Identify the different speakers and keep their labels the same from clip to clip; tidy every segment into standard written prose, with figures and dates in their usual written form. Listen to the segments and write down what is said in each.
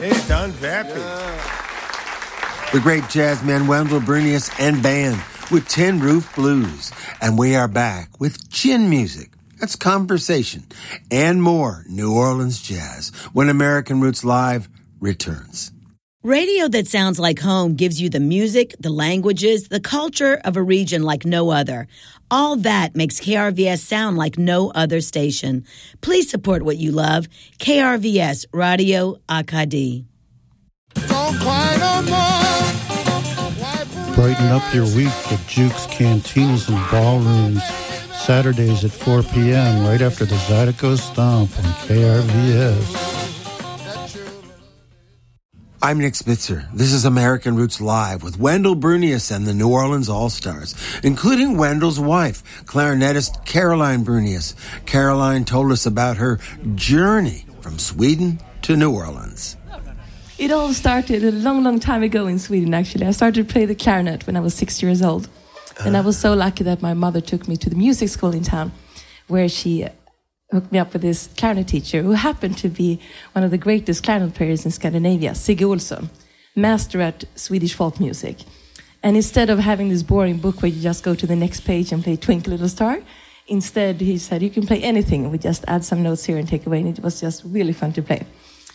Speaker 1: Hey, Don Vappy.
Speaker 2: Yeah. The great jazzman Wendell Bernius and band with Tin Roof Blues. And we are back with Chin Music. That's conversation and more New Orleans jazz when American Roots Live returns.
Speaker 3: Radio that sounds like home gives you the music, the languages, the culture of a region like no other. All that makes KRVS sound like no other station. Please support what you love. KRVS Radio Acadie.
Speaker 4: Brighten up your week with Jukes Cantinas and Ballrooms. Saturdays at 4 p.m. right after the Zydeco Stomp on KRVS.
Speaker 2: I'm Nick Spitzer. This is American Roots Live with Wendell Bernius and the New Orleans All-Stars, including Wendell's wife, clarinetist Caroline Bernius. Caroline told us about her journey from Sweden to New Orleans.
Speaker 5: It all started a long, long time ago in Sweden, actually. I started to play the clarinet when I was 6 years old. And I was so lucky that my mother took me to the music school in town, where she hooked me up with this clarinet teacher who happened to be one of the greatest clarinet players in Scandinavia, Sigge Olsson, master at Swedish folk music. And instead of having this boring book where you just go to the next page and play Twinkle Little Star, instead he said, you can play anything. We just add some notes here and take away. And it was just really fun to play.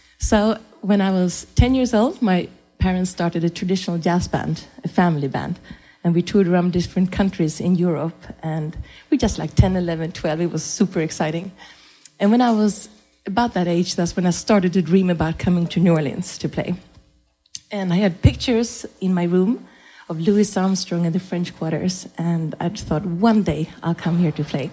Speaker 5: So when I was 10 years old, my parents started a traditional jazz band, a family band. And we toured around different countries in Europe. And we just like 10, 11, 12. It was super exciting. And when I was about that age, that's when I started to dream about coming to New Orleans to play. And I had pictures in my room of Louis Armstrong and the French Quarters. And I thought, one day I'll come here to play.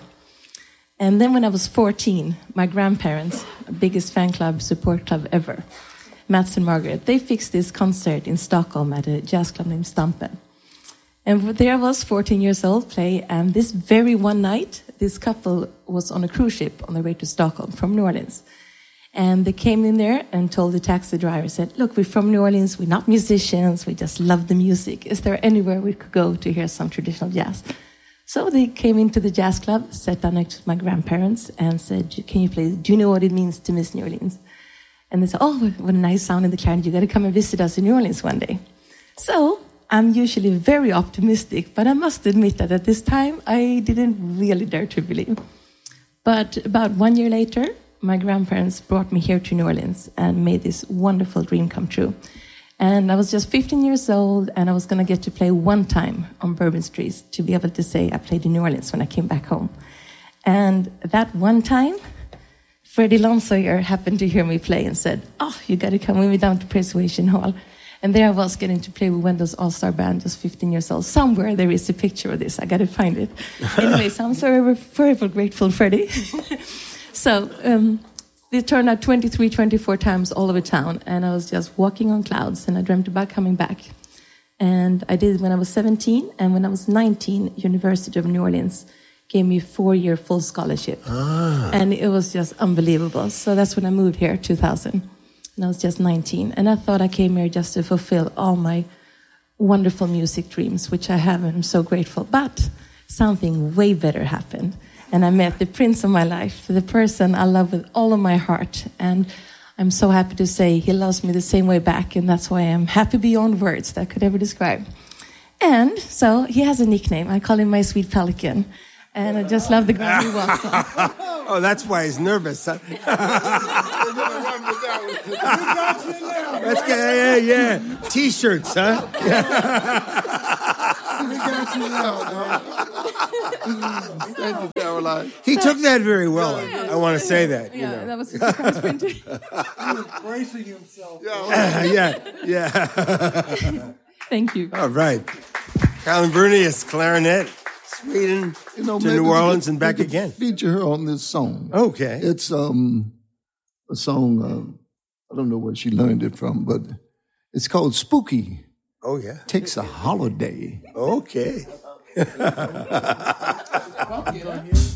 Speaker 5: And then when I was 14, my grandparents, biggest fan club, support club ever, Mats and Margaret, they fixed this concert in Stockholm at a jazz club named Stampen. And there I was, 14 years old, play, and this very one night, this couple was on a cruise ship on their way to Stockholm from New Orleans. And they came in there and told the taxi driver, said, look, we're from New Orleans, we're not musicians, we just love the music. Is there anywhere we could go to hear some traditional jazz? So they came into the jazz club, sat down next to my grandparents, and said, can you play, do you know what it means to miss New Orleans? And they said, oh, what a nice sound in the clarinet, you got to come and visit us in New Orleans one day. So I'm usually very optimistic, but I must admit that at this time, I didn't really dare to believe. But about 1 year later, my grandparents brought me here to New Orleans and made this wonderful dream come true. And I was just 15 years old, and I was going to get to play one time on Bourbon Street to be able to say I played in New Orleans when I came back home. And that one time, Freddie Lonsawyer happened to hear me play and said, oh, you got to come with me down to Persuasion Hall. And there I was getting to play with Wendell's All-Star Band, just 15 years old. Somewhere there is a picture of this. I got to find it. Anyways, I'm so forever grateful, Freddie. So they turned out 23, 24 times all over town. And I was just walking on clouds. And I dreamt about coming back. And I did it when I was 17. And when I was 19, University of New Orleans gave me a 4-year full scholarship. And it was just unbelievable. So that's when I moved here, 2000. And I was just 19. And I thought I came here just to fulfill all my wonderful music dreams, which I have, and I'm so grateful. But something way better happened. And I met the prince of my life, the person I love with all of my heart. And I'm so happy to say he loves me the same way back. And that's why I'm happy beyond words that I could ever describe. And so he has a nickname. I call him my sweet pelican. And I just love the ground he walks on.
Speaker 2: Oh, that's why he's nervous. Huh? That's good. Yeah. T-shirts, huh?
Speaker 6: Thank you, Caroline.
Speaker 2: He took that very well. I want to say that.
Speaker 5: Yeah, you know. That was a surprise printer.
Speaker 7: He was bracing himself.
Speaker 2: Yeah.
Speaker 5: Thank you.
Speaker 2: All right. Caroline Bernius, clarinet. Sweden to New Orleans and back again.
Speaker 6: Feature her on this song.
Speaker 2: Okay.
Speaker 6: It's a song, I don't know where she learned it from, but it's called Spooky.
Speaker 2: Oh, yeah.
Speaker 6: Takes a holiday.
Speaker 2: Okay.